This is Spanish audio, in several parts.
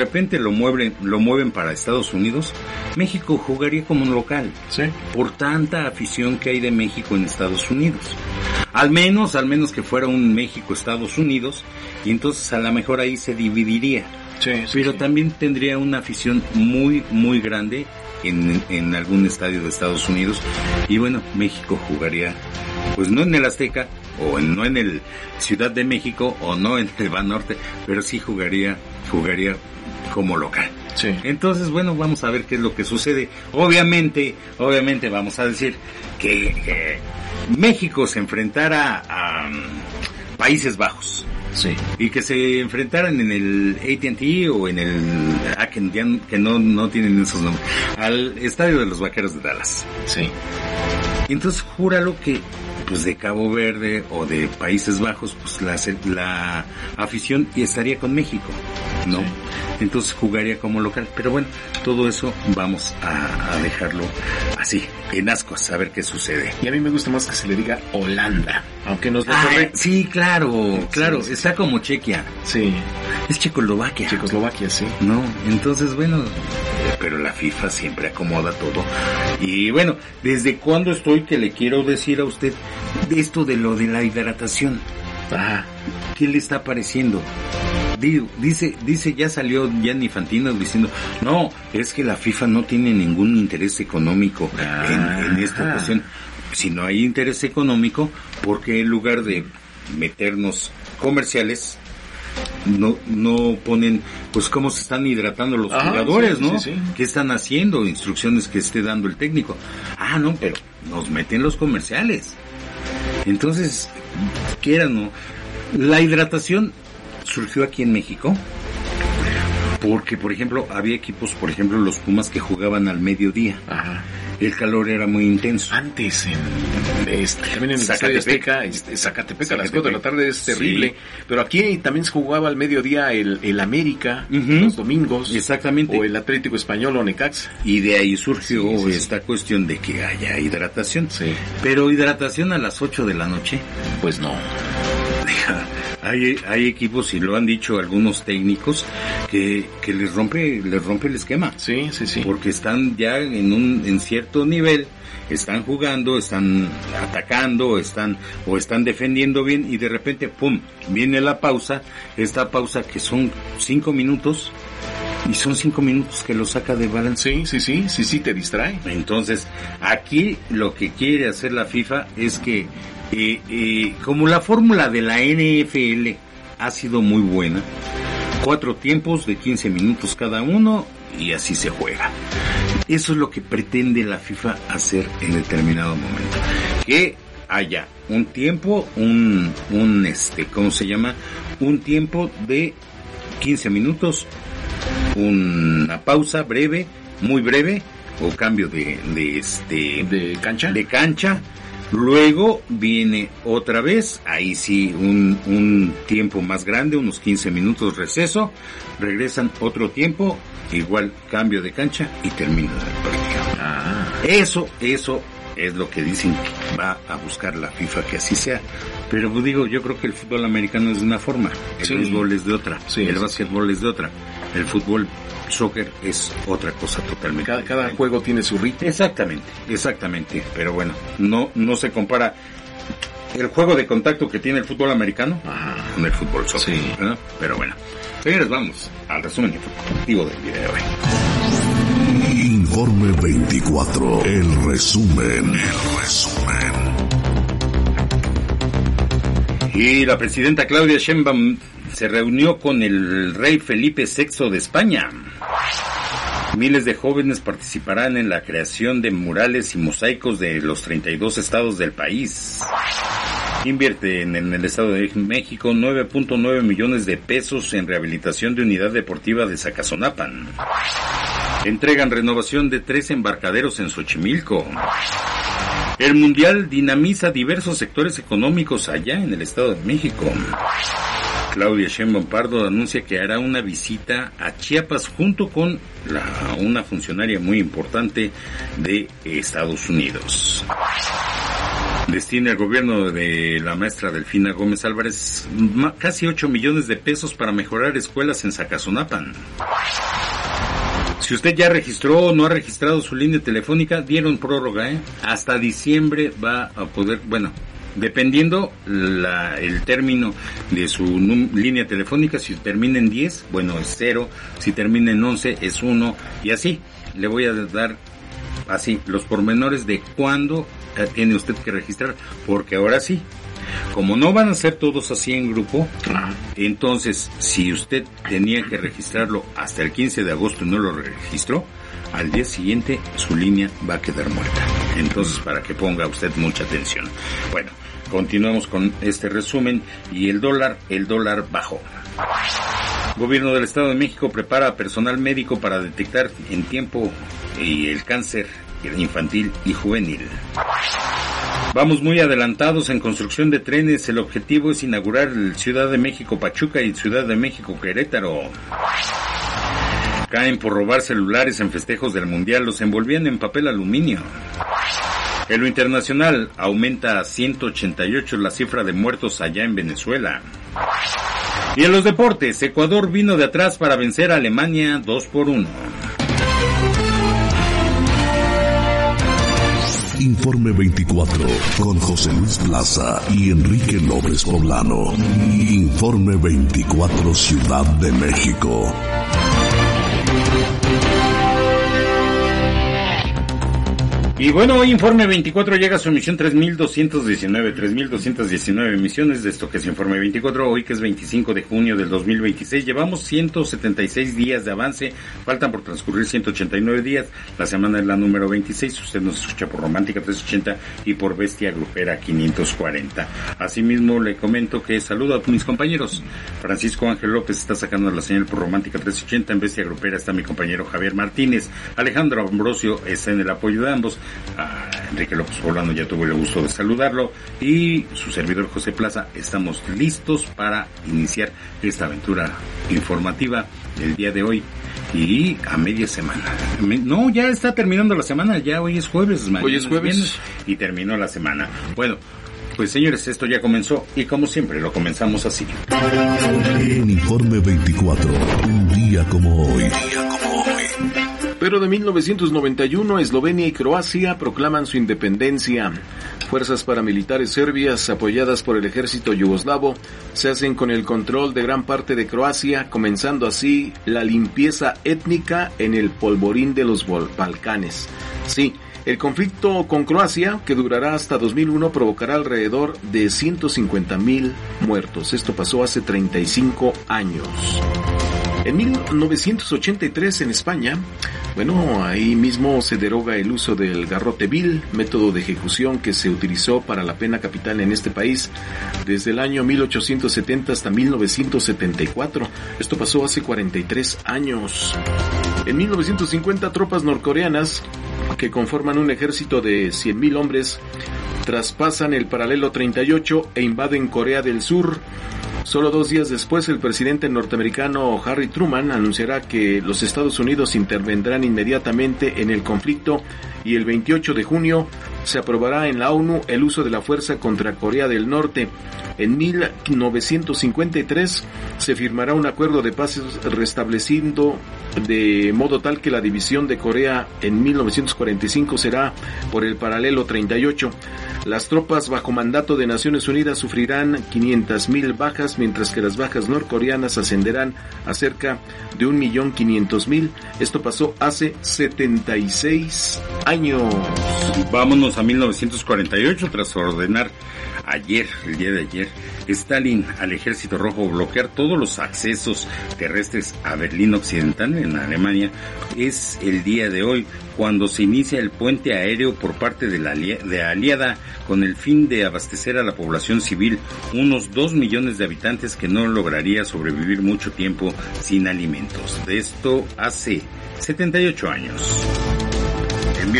de repente lo mueven para Estados Unidos, México jugaría como un local. Sí. Por tanta afición que hay de México en Estados Unidos. Al menos que fuera un México-Estados Unidos, y entonces a lo mejor ahí se dividiría. Sí, pero también tendría una afición muy, muy grande en algún estadio de Estados Unidos. Y bueno, México jugaría, pues no en el Azteca, no en el Ciudad de México, o no en el Banorte, pero sí jugaría como local. Sí. Entonces, bueno, vamos a ver qué es lo que sucede. Obviamente vamos a decir que México se enfrentara a Países Bajos. Sí. Y que se enfrentaran en el AT&T o en el que no tienen esos nombres, al estadio de los Vaqueros de Dallas. Sí. Entonces, júralo que pues de Cabo Verde o de Países Bajos, pues la afición estaría con México, ¿no? Sí. Entonces jugaría como local. Pero bueno, todo eso vamos a dejarlo así, en ascuas, a ver qué sucede. Y a mí me gusta más que se le diga Holanda, aunque nos lo sí, claro, sí. Está como Chequia. Sí. Es Checoslovaquia. Checoslovaquia, sí. No, entonces bueno, pero la FIFA siempre acomoda todo. Y bueno, ¿desde cuándo estoy que le quiero decir a usted de esto de lo de la hidratación? ¿Qué le está pareciendo? Dice, ya salió Gianni Infantino diciendo, no, es que la FIFA no tiene ningún interés económico en esta cuestión. Si no hay interés económico, ¿por qué en lugar de meternos comerciales, no ponen, pues, cómo se están hidratando los jugadores, sí, ¿no? Sí. ¿Qué están haciendo? Instrucciones que esté dando el técnico. No, pero nos meten los comerciales. Entonces, quieran, ¿no? La hidratación surgió aquí en México porque, por ejemplo, había equipos, por ejemplo, los Pumas, que jugaban al mediodía. Ajá. El calor era muy intenso. Antes, también en Zacatepec, a las 4 de la tarde es terrible. Sí. Pero aquí también se jugaba al mediodía el América, los domingos. Exactamente. O el Atlético Español o Necaxa. Y de ahí surgió esta cuestión de que haya hidratación. Sí. Pero hidratación a las 8 de la noche. Pues no. Hay equipos, y lo han dicho algunos técnicos, que les rompe el esquema. Sí. Porque están ya en cierto nivel, están jugando, están atacando, están defendiendo bien, y de repente, pum, viene la pausa, esta pausa que son 5 minutos, y son 5 minutos que lo saca de balance. Sí, te distrae. Entonces, aquí lo que quiere hacer la FIFA es que como la fórmula de la NFL ha sido muy buena, 4 tiempos de 15 minutos cada uno, y así se juega. Eso es lo que pretende la FIFA hacer en determinado momento, que haya un tiempo, ¿cómo se llama? Un tiempo de 15 minutos, una pausa breve, muy breve, o cambio de cancha. Luego viene otra vez, ahí sí, un tiempo más grande, unos 15 minutos receso, regresan otro tiempo, igual cambio de cancha, y termina el partido. Eso es lo que dicen que va a buscar la FIFA, que así sea. Pero digo, yo creo que el fútbol americano es de una forma, el béisbol es de otra, el básquetbol es de otra, el fútbol, soccer es otra cosa totalmente. Cada juego tiene su ritmo. Exactamente, pero bueno, no se compara el juego de contacto que tiene el fútbol americano con el fútbol soccer, ¿no? Pero bueno, señores, vamos al resumen informativo del video de hoy. Informe 24, el resumen. Y la presidenta Claudia Sheinbaum se reunió con el rey Felipe VI de España. Miles de jóvenes participarán en la creación de murales y mosaicos de los 32 estados del país. Invierten en el Estado de México 9.9 millones de pesos en rehabilitación de unidad deportiva de Zacazonapan. Entregan renovación de 3 embarcaderos en Xochimilco. El Mundial dinamiza diversos sectores económicos allá en el Estado de México. Claudia Sheinbaum Pardo anuncia que hará una visita a Chiapas junto con una funcionaria muy importante de Estados Unidos. Destina el gobierno de la maestra Delfina Gómez Álvarez casi 8 millones de pesos para mejorar escuelas en Zacazonapan. Si usted ya registró o no ha registrado su línea telefónica, dieron prórroga, hasta diciembre va a poder, dependiendo el término de su línea telefónica, si termina en 10, es 0, si termina en 11 es 1, y así. Le voy a dar los pormenores de cuándo tiene usted que registrar, porque ahora sí, como no van a ser todos así en grupo, entonces si usted tenía que registrarlo hasta el 15 de agosto y no lo registró, al día siguiente su línea va a quedar muerta. Entonces, para que ponga usted mucha atención. Bueno, continuamos con este resumen. Y el dólar bajó. Gobierno del Estado de México prepara personal médico para detectar en tiempo el cáncer infantil y juvenil. Vamos muy adelantados en construcción de trenes. El objetivo es inaugurar el Ciudad de México Pachuca y Ciudad de México Querétaro. Caen por robar celulares en festejos del Mundial. Los envolvían en papel aluminio. En lo internacional, aumenta a 188 la cifra de muertos allá en Venezuela. Y en los deportes, Ecuador vino de atrás para vencer a Alemania 2-1. Informe 24 con José Luis Plaza y Enrique López Poblano. Informe 24 Ciudad de México. Y hoy Informe 24 llega a su emisión 3.219 emisiones de esto que es Informe 24, hoy que es 25 de junio del 2026. Llevamos 176 días de avance, faltan por transcurrir 189 días, la semana es la número 26, usted nos escucha por Romántica 380 y por Bestia Grupera 540. Asimismo le comento que saludo a mis compañeros. Francisco Ángel López está sacando la señal por Romántica 380, en Bestia Grupera está mi compañero Javier Martínez, Alejandro Ambrosio está en el apoyo de ambos. Enrique López Poblano ya tuve el gusto de saludarlo y su servidor José Plaza. Estamos listos para iniciar esta aventura informativa del día de hoy y a media semana. No, ya está terminando la semana, ya hoy es jueves. Hoy es jueves. Viernes, y terminó la semana. Bueno, pues señores, esto ya comenzó y como siempre lo comenzamos así. En Informe 24, un día como hoy. Pero de 1991, Eslovenia y Croacia proclaman su independencia. Fuerzas paramilitares serbias, apoyadas por el ejército yugoslavo, se hacen con el control de gran parte de Croacia, comenzando así la limpieza étnica en el polvorín de los Balcanes. Sí, el conflicto con Croacia, que durará hasta 2001, provocará alrededor de 150,000 muertos. Esto pasó hace 35 años. En 1983 en España, ahí mismo se deroga el uso del garrote vil, método de ejecución que se utilizó para la pena capital en este país desde el año 1870 hasta 1974. Esto pasó hace 43 años. En 1950, tropas norcoreanas que conforman un ejército de 100,000 hombres traspasan el paralelo 38 e invaden Corea del Sur. Solo 2 días después, el presidente norteamericano Harry Truman anunciará que los Estados Unidos intervendrán inmediatamente en el conflicto y el 28 de junio se aprobará en la ONU el uso de la fuerza contra Corea del Norte. En 1953 se firmará un acuerdo de paz restableciendo de modo tal que la división de Corea en 1945 será por el paralelo 38. Las tropas bajo mandato de Naciones Unidas sufrirán 500,000 bajas, mientras que las bajas norcoreanas ascenderán a cerca de 1,500,000. Esto pasó hace 76 años. Vámonos a 1948 tras ordenar el día de ayer, Stalin al Ejército Rojo bloquear todos los accesos terrestres a Berlín Occidental en Alemania. Es el día de hoy cuando se inicia el puente aéreo por parte de la aliada con el fin de abastecer a la población civil, unos 2 millones de habitantes que no lograría sobrevivir mucho tiempo sin alimentos. De esto hace 78 años. En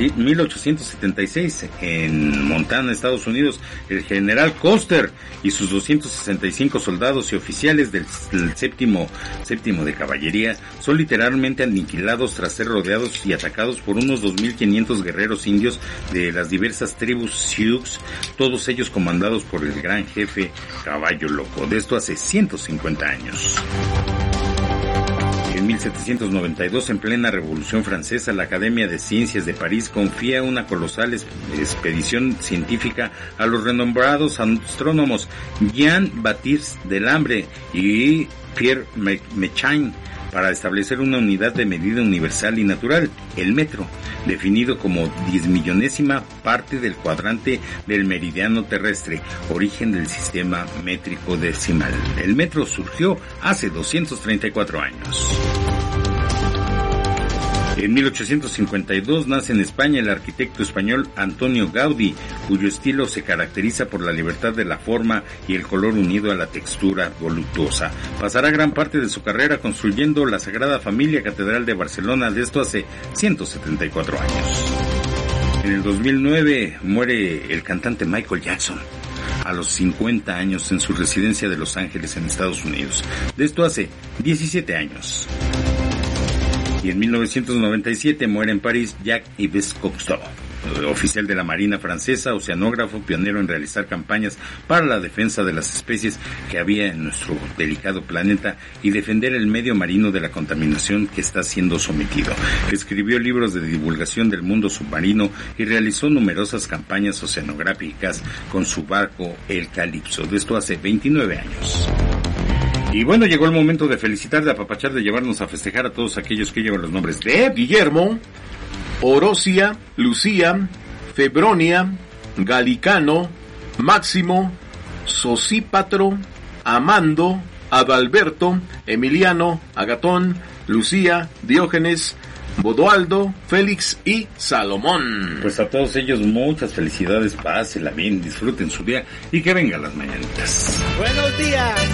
1876, en Montana, Estados Unidos, el general Custer y sus 265 soldados y oficiales del séptimo de caballería son literalmente aniquilados tras ser rodeados y atacados por unos 2.500 guerreros indios de las diversas tribus Sioux, todos ellos comandados por el gran jefe Caballo Loco. De esto hace 150 años. En 1792, en plena Revolución Francesa, la Academia de Ciencias de París confía una colosal expedición científica a los renombrados astrónomos Jean-Baptiste Delambre y Pierre Méchain para establecer una unidad de medida universal y natural, el metro, definido como 10.000.000ª parte del cuadrante del meridiano terrestre, origen del sistema métrico decimal. El metro surgió hace 234 años. En 1852 nace en España el arquitecto español Antonio Gaudí, cuyo estilo se caracteriza por la libertad de la forma y el color unido a la textura voluptuosa. Pasará gran parte de su carrera construyendo la Sagrada Familia Catedral de Barcelona, de esto hace 174 años. En el 2009 muere el cantante Michael Jackson a los 50 años en su residencia de Los Ángeles, en Estados Unidos. De esto hace 17 años. Y en 1997 muere en París Jacques-Yves Cousteau, oficial de la Marina francesa, oceanógrafo, pionero en realizar campañas para la defensa de las especies que había en nuestro delicado planeta y defender el medio marino de la contaminación que está siendo sometido. Escribió libros de divulgación del mundo submarino y realizó numerosas campañas oceanográficas con su barco El Calipso. De esto hace 29 años. Y bueno, llegó el momento de felicitar, de apapachar, de llevarnos a festejar a todos aquellos que llevan los nombres de Guillermo, Orosia, Lucía, Febronia, Galicano, Máximo, Sosípatro, Amando, Adalberto, Emiliano, Agatón, Lucía, Diógenes, Bodoaldo, Félix y Salomón. Pues a todos ellos muchas felicidades, pásenla bien, disfruten su día y que vengan las mañanitas. Buenos días.